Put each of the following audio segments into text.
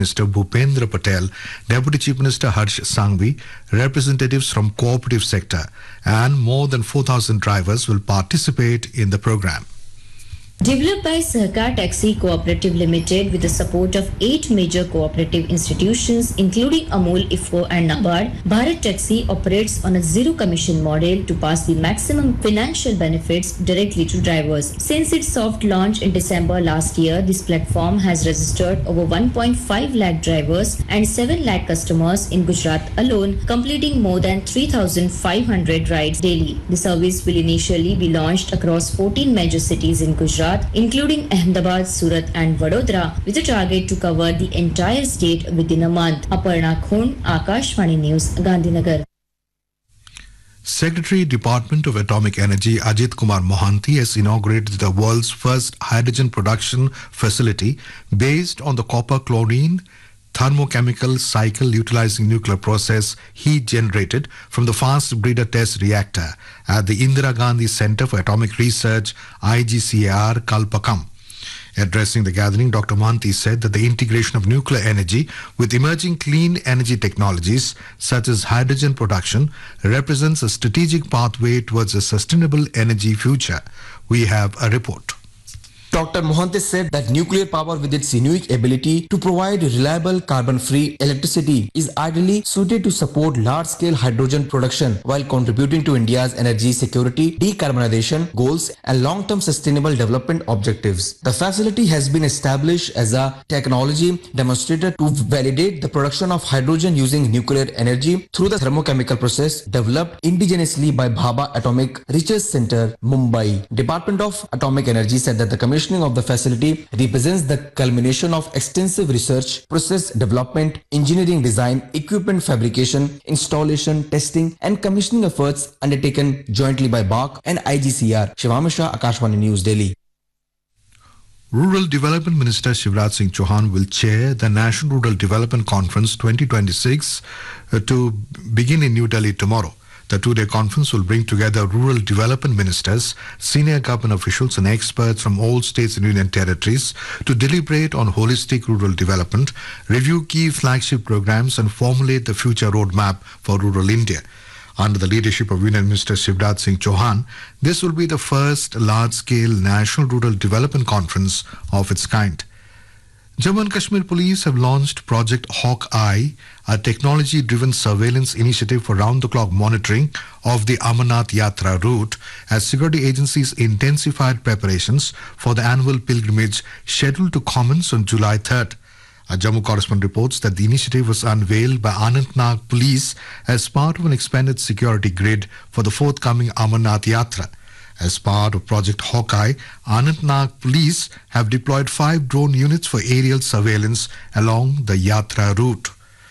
Minister Bhupendra Patel, Deputy Chief Minister Harsh Sanghvi, representatives from cooperative sector, and more than 4,000 drivers will participate in the program. Developed by Sahkar Taxi Cooperative Limited with the support of 8 major cooperative institutions including Amul, IFFCO and NABARD, Bharat Taxi operates on a zero commission model to pass the maximum financial benefits directly to drivers. Since its soft launch in December last year, this platform has registered over 1.5 lakh drivers and 7 lakh customers in Gujarat alone, completing more than 3,500 rides daily. The service will initially be launched across 14 major cities in Gujarat, including Ahmedabad, Surat and Vadodara, with a target to cover the entire state within a month. Aparna Khun, Akashvani News, Gandhinagar. Secretary, Department of Atomic Energy Ajit Kumar Mohanty has inaugurated the world's first hydrogen production facility based on the copper chlorine thermochemical cycle utilizing nuclear process heat generated from the fast breeder test reactor at the Indira Gandhi Center for Atomic Research IGCAR Kalpakam. Addressing the gathering, Dr. Mohanty said that the integration of nuclear energy with emerging clean energy technologies such as hydrogen production represents a strategic pathway towards a sustainable energy future. We have a report. Dr. Mohanty said that nuclear power with its unique ability to provide reliable carbon-free electricity is ideally suited to support large-scale hydrogen production while contributing to India's energy security, decarbonization goals and long-term sustainable development objectives. The facility has been established as a technology demonstrator to validate the production of hydrogen using nuclear energy through the thermochemical process developed indigenously by Bhabha Atomic Research Center, Mumbai. Department of Atomic Energy said that the commissioning of the facility represents the culmination of extensive research, process development, engineering design, equipment fabrication, installation, testing and commissioning efforts undertaken jointly by BARC and IGCR. Shivam Mishra, Akashvani News, Delhi. Rural Development Minister Shivraj Singh Chauhan will chair the National Rural Development Conference 2026 to begin in New Delhi tomorrow. The two-day conference will bring together rural development ministers, senior government officials and experts from all states and union territories to deliberate on holistic rural development, review key flagship programs and formulate the future roadmap for rural India. Under the leadership of Union Minister Shivraj Singh Chauhan, this will be the first large-scale National Rural Development Conference of its kind. Jammu and Kashmir Police have launched Project Hawkeye, a technology-driven surveillance initiative for round-the-clock monitoring of the Amarnath Yatra route as security agencies intensified preparations for the annual pilgrimage scheduled to commence on July 3rd. A Jammu correspondent reports that the initiative was unveiled by Anantnag Police as part of an expanded security grid for the forthcoming Amarnath Yatra. As part of Project Hawkeye, Anantnag Police have deployed 5 drone units for aerial surveillance along the Yatra route.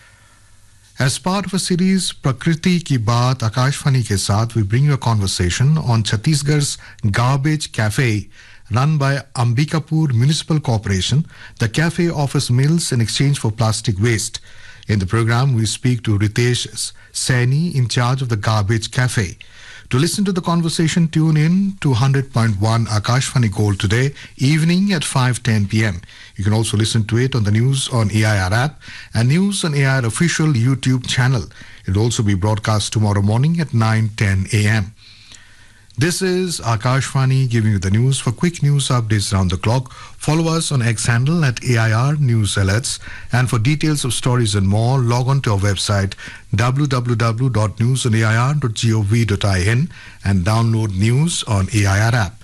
As part of a series Prakriti Ki Baat Akashvani ke saath, we bring you a conversation on Chhattisgarh's Garbage Cafe. Run by Ambikapur Municipal Corporation, the cafe offers meals in exchange for plastic waste. In the program, we speak to Ritesh Saini, in charge of the Garbage Cafe. To listen to the conversation, tune in to 100.1 Akashvani Gold today, evening at 5:10 p.m. You can also listen to it on the News on AIR app and News on AIR official YouTube channel. It will also be broadcast tomorrow morning at 9:10 a.m. This is Akashvani giving you the news. For quick news updates around the clock, follow us on X handle at AIR News Alerts. And for details of stories and more, log on to our website www.newsonair.gov.in and download News on AIR app.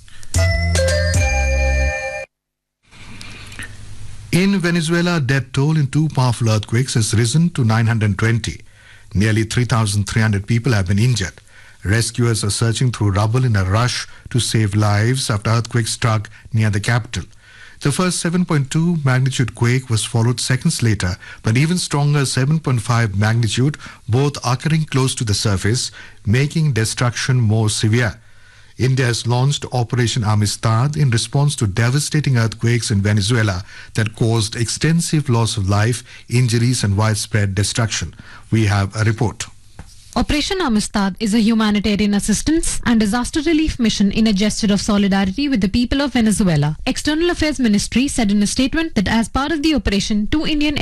In Venezuela, death toll in 2 powerful earthquakes has risen to 920. Nearly 3,300 people have been injured. Rescuers are searching through rubble in a rush to save lives after earthquake struck near the capital. The first 7.2 magnitude quake was followed seconds later by an even stronger 7.5 magnitude, both occurring close to the surface, making destruction more severe. India has launched Operation Amistad in response to devastating earthquakes in Venezuela that caused extensive loss of life, injuries and widespread destruction. We have a report. Operation Amistad is a humanitarian assistance and disaster relief mission in a gesture of solidarity with the people of Venezuela. External Affairs Ministry said in a statement that as part of the operation, 2 Indian